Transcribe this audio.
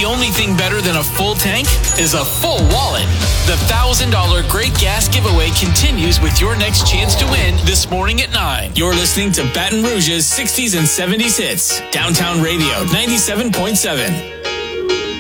The only thing better than a full tank is a full wallet. The $1,000 Great Gas Giveaway continues with your next chance to win this morning at 9. You're listening to Baton Rouge's 60s and 70s hits. Downtown Radio 97.7.